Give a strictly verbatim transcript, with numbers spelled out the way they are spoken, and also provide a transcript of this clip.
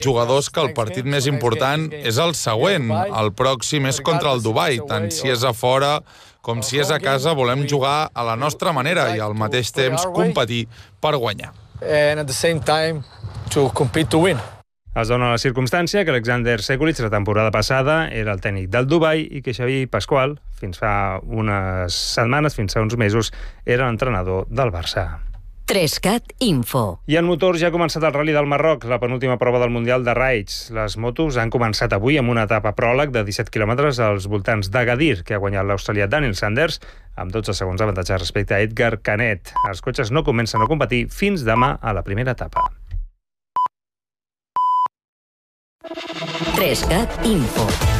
jugadors que el partit més important és el següent. El pròxim és contra el Dubai. Tant si és a fora com si és a casa, volem jugar a la nostra manera i al mateix temps competir per guanyar. And at the same time to compete to win. Es dona la circumstància que Alexander Sekulic la temporada passada era el tècnic del Dubai i que Xavi Pasqual, fins fa unes setmanes, fins fa uns mesos, era l'entrenador del Barça. Trescat Info. I en motors ja ha començat el Rally del Marroc, la penúltima prova del Mundial de Raids. Les motos han començat avui amb una etapa pròleg de disset quilòmetres als voltants d'Agadir, que ha guanyat l'australià Daniel Sanders, amb dotze segons d'avantatge respecte a Edgar Canet. Els cotxes no comencen a competir fins demà a la primera etapa. Trescat Info.